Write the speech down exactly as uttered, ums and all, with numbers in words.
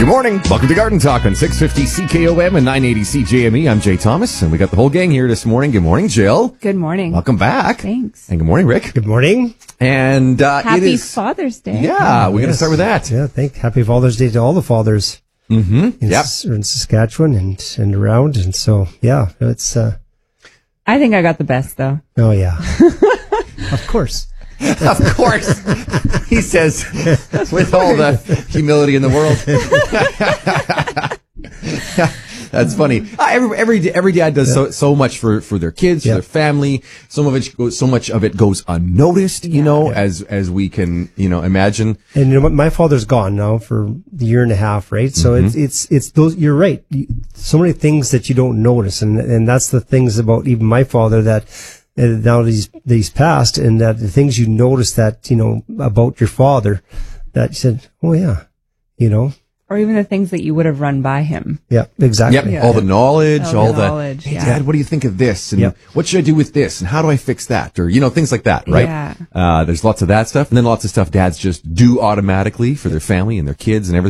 Good morning. Welcome to Garden Talk on six fifty C K O M and nine eighty C J M E. I'm Jay Thomas, and we got the whole gang here this morning. Good morning, Jill. Good morning. Welcome back. Thanks. And good morning, Rick. Good morning. And uh, Happy it is Father's Day. Yeah, we're Yes. going to start with that. Yeah, thank Happy Father's Day to all the fathers Mm-hmm. in, Yep. S- in Saskatchewan and, and around. And so, yeah, it's, uh, I think I got the best, though. oh, yeah. Of course. Of course, he says, with all the humility in the world. That's funny. Uh, every every every dad does so so much for, for their kids, for Yeah. their family. Some of it goes, so much of it goes unnoticed, you know, Yeah. as as we can you know imagine. And you know what? My father's gone now for a year and a half, right? So Mm-hmm. it's, it's, it's those, you're right. You, so many things that you don't notice. And, and that's the things about even my father that, uh, now that he's, that he's passed, and that the things you notice that, you know, about your father that you said, oh yeah, you know, Or even the things that you would have run by him. yeah, exactly. Yep, all the knowledge, All the all the, knowledge, hey, yeah. Dad, what do you think of this? And Yep. what should I do with this? And how do I fix that? Or, you know, things like that, right? Yeah. Uh, there's lots of that stuff. And then lots of stuff dads just do automatically for their family and their kids and everything.